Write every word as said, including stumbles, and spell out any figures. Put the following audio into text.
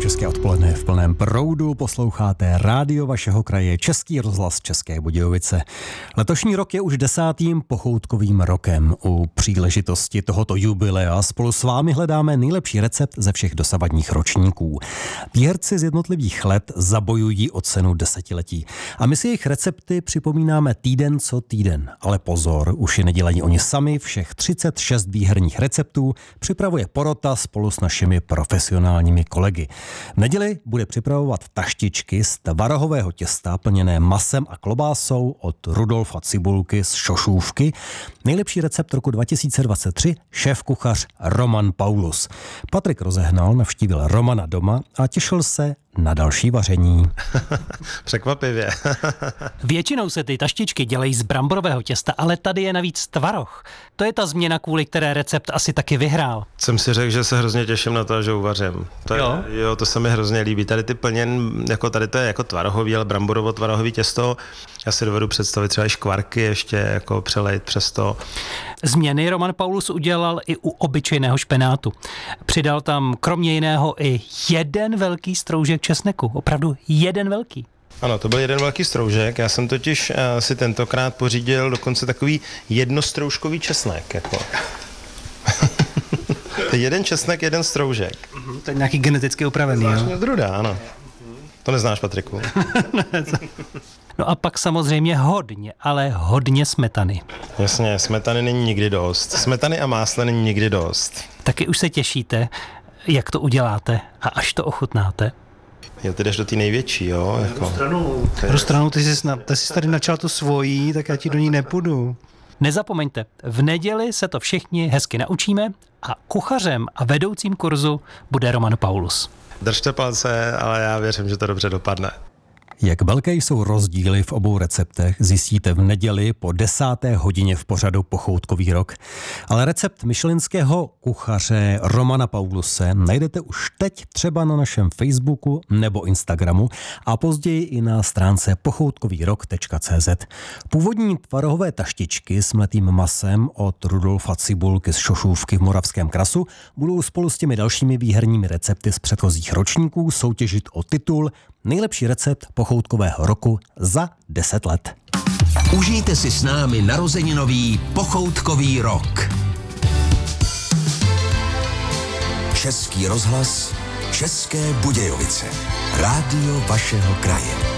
České odpoledne v plném proudu. Posloucháte rádio vašeho kraje, Český rozhlas České Budějovice. Letošní rok je už desátým pochoutkovým rokem. U příležitosti tohoto jubilea spolu s vámi hledáme nejlepší recept ze všech dosavadních ročníků. Výherci z jednotlivých let zabojují o cenu desetiletí. A my si jejich recepty připomínáme týden co týden. Ale pozor, už je nedělají oni sami, všech třicet šest výherních receptů připravuje porota spolu s našimi profesionálními kolegy. V neděli bude připravovat taštičky z tvarohového těsta plněné masem a klobásou od Rudolfa Cibulky z Šošůvky. Nejlepší recept roku dva tisíce dvacet tři šéfkuchař Roman Paulus. Patrik Rozehnal navštívil Romana doma a těšil se na další vaření. Překvapivě. Většinou se ty taštičky dělají z bramborového těsta, ale tady je navíc tvaroh. To je ta změna, kvůli které recept asi taky vyhrál. Jsem si řekl, že se hrozně těším na to, že uvařím. To, jo? Je, jo, to se mi hrozně líbí. Tady ty plněn, jako tady to je jako tvarohový, ale bramborovo-tvarohový těsto. Já si dovedu představit třeba i škvarky ještě jako přelejt přes to. Změny Roman Paulus udělal i u obyčejného špenátu. Přidal tam kromě jiného i jeden velký stroužek česneku. Opravdu jeden velký. Ano, to byl jeden velký stroužek. Já jsem totiž uh, si tentokrát pořídil dokonce takový jednostroužkový česnek. Jako. Jeden česnek, jeden stroužek. Uh-huh, to je nějaký geneticky upravený, jo? Zvláštně druda, ano. To neznáš, Patriku. No a pak samozřejmě hodně, ale hodně smetany. Jasně, smetany není nikdy dost. Smetany a másla není nikdy dost. Taky už se těšíte, jak to uděláte a až to ochutnáte. Jo, ty jdeš do té největší, jo? Jako. Stranu. Pro stranu, ty jsi, na, ty jsi tady načal tu svojí, tak já ti do ní nepůjdu. Nezapomeňte, v neděli se to všichni hezky naučíme a kuchařem a vedoucím kurzu bude Roman Paulus. Držte palce, ale já věřím, že to dobře dopadne. Jak velké jsou rozdíly v obou receptech, zjistíte v neděli po desáté hodině v pořadu Pochoutkový rok. Ale recept michelinského kuchaře Romana Pauluse najdete už teď třeba na našem Facebooku nebo Instagramu a později i na stránce pochoutkovýrok tečka cé zet. Původní tvarohové taštičky s mletým masem od Rudolfa Cibulky z Šošůvky v Moravském Krasu budou spolu s těmi dalšími výherními recepty z předchozích ročníků soutěžit o titul Nejlepší recept pochoutkového roku za deset let. Užijte si s námi narozeninový Pochoutkový rok. Český rozhlas, České Budějovice. Rádio vašeho kraje.